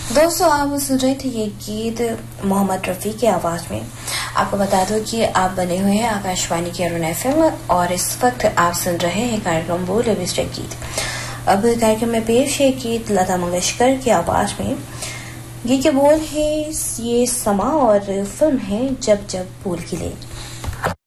दोस्तों, आप सुन रहे थे ये गीत मोहम्मद रफ़ी की आवाज़ में। आपको बता दूं कि आप बने हुए हैं आकाशवाणी के अरुण FM और इस वक्त आप सुन रहे हैं कार्यक्रम बोले बिस्तर गीत। अब कार्यक्रम में पेश है गीत लता मंगेशकर की आवाज़ में। गीत के बोल है ये समा और फिल्म है जब जब भूल खिले।